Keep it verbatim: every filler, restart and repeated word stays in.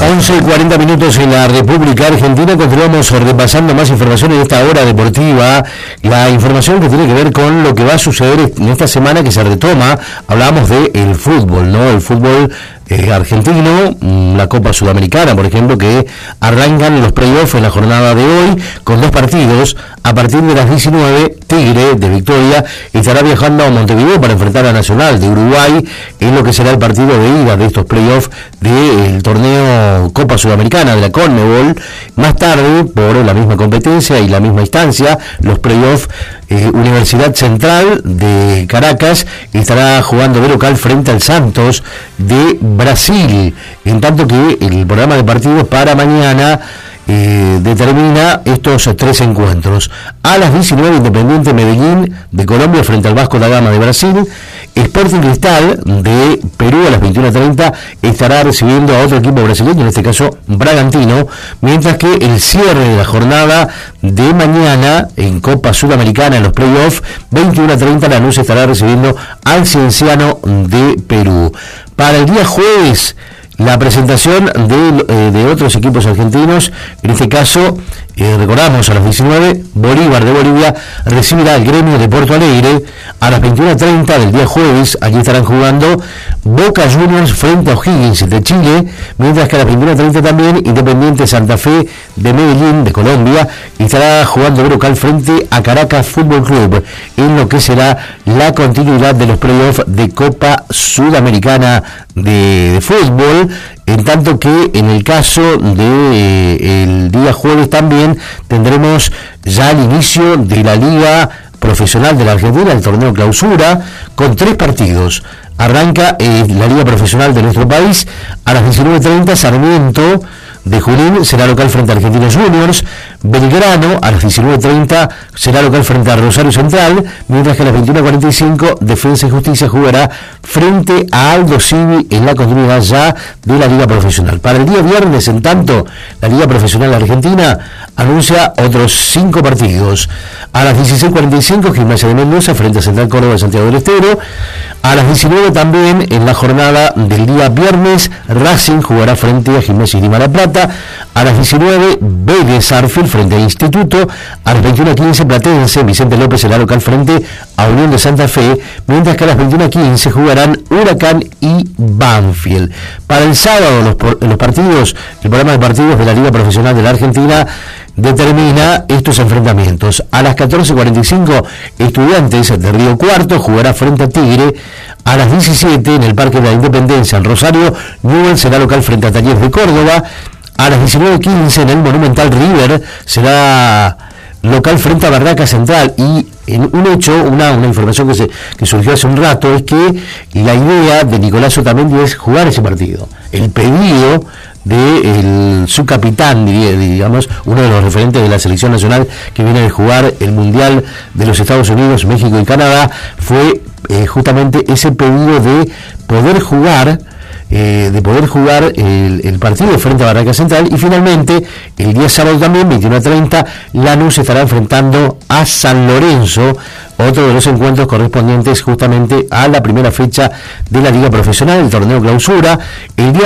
once y cuarenta minutos en la República Argentina. Continuamos repasando más información en esta hora deportiva. La información que tiene que ver con lo que va a suceder en esta semana que se retoma. Hablábamos de el fútbol, ¿no? El fútbol eh, argentino, la Copa Sudamericana, por ejemplo, que arrancan los playoffs en la jornada de hoy con dos partidos. A partir de las diecinueve, Tigre de Victoria estará viajando a Montevideo para enfrentar a Nacional de Uruguay en lo que será el partido de ida de estos playoffs del torneo Copa Sudamericana de la Conmebol. Más tarde, por la misma competencia y la misma instancia, los playoffs, eh, Universidad Central de Caracas estará jugando de local frente al Santos de Brasil, en tanto que el programa de partidos para mañana Eh, determina estos tres encuentros. A las diecinueve, Independiente Medellín de Colombia frente al Vasco da Gama de Brasil. Sporting Cristal de Perú a las veintiuna treinta estará recibiendo a otro equipo brasileño, en este caso Bragantino, mientras que el cierre de la jornada de mañana en Copa Sudamericana en los playoffs, veintiuna treinta, Lanús estará recibiendo al Cienciano de Perú. Para el día jueves, la presentación de, eh, de otros equipos argentinos, en este caso, eh, recordamos, a las diecinueve, Bolívar de Bolivia recibirá al Gremio de Porto Alegre. A las veintiuna treinta del día jueves, allí estarán jugando Boca Juniors frente a O'Higgins de Chile, mientras que a las veintiuna treinta también Independiente Santa Fe de Medellín de Colombia estará jugando de local frente a Caracas Fútbol Club, en lo que será la continuidad de los playoffs de Copa Sudamericana de, de fútbol. En tanto que en el caso de eh, el día jueves también tendremos ya el inicio de la Liga Profesional de la Argentina, el torneo Clausura, con tres partidos. Arranca eh, la Liga Profesional de nuestro país a las diecinueve treinta, Sarmiento de Junín será local frente a Argentinos Juniors. Belgrano a las diecinueve treinta será local frente a Rosario Central, mientras que a las veintiuna cuarenta y cinco Defensa y Justicia jugará frente a Aldo Civi en la continuidad ya de la Liga Profesional. Para el día viernes, en tanto, la Liga Profesional Argentina anuncia otros cinco partidos. A las dieciséis cuarenta y cinco, Gimnasia de Mendoza frente a Central Córdoba de Santiago del Estero. A las diecinueve también, en la jornada del día viernes, Racing jugará frente a Gimnasia y Lima La Plata. A las diecinueve, Vélez Arfield frente al Instituto. A las veintiuna quince, Platense, Vicente López será local frente a Unión de Santa Fe, mientras que a las veintiuna quince jugarán Huracán y Banfield. Para el sábado, los, por, los partidos, el programa de partidos de la Liga Profesional de la Argentina determina estos enfrentamientos. A las catorce cuarenta y cinco, Estudiantes de Río Cuarto jugará frente a Tigre. A las diecisiete, en el Parque de la Independencia en Rosario, Newell's será local frente a Talleres de Córdoba. A las diecinueve quince, en el Monumental, River será local frente a Barraca Central. Y en un hecho, una, una información que, se, que surgió hace un rato, es que la idea de Nicolás Otamendi es jugar ese partido. El pedido de el, su capitán, digamos, uno de los referentes de la selección nacional que viene de jugar el Mundial de los Estados Unidos, México y Canadá, fue eh, justamente ese pedido de poder jugar Eh, de poder jugar el, el partido frente a Barraca Central. Y finalmente, el día sábado también, veintiuna treinta, Lanús estará enfrentando a San Lorenzo, otro de los encuentros correspondientes justamente a la primera fecha de la Liga Profesional, el torneo Clausura. El día